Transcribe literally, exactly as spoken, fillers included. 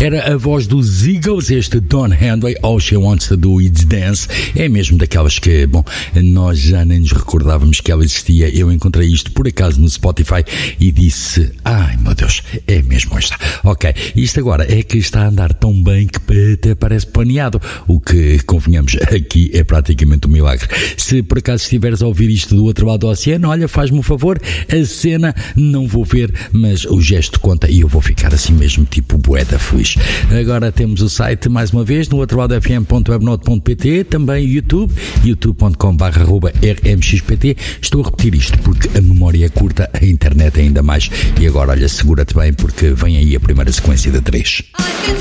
Era a voz dos Eagles, este Don Henley, All She Wants to Do Is Dance. É mesmo daquelas que, bom, nós já nem nos recordávamos que ela existia. Eu encontrei isto por acaso no Spotify e disse, ai meu Deus, é mesmo esta. Ok, isto agora é que está a andar tão bem que até parece planeado, o que, convenhamos, aqui é praticamente um milagre. Se por acaso estiveres a ouvir isto do outro lado do oceano, olha, faz-me um favor, a cena não vou ver, mas o gesto conta e eu vou ficar assim mesmo, tipo bué da feliz. Agora temos o site, mais uma vez, no outro lado f m ponto webnode ponto p t, também YouTube, youtube ponto com barra r m x p t. Estou a repetir isto porque a memória é curta, a internet ainda mais. E agora, olha, segura-te bem porque vem aí a primeira sequência de três.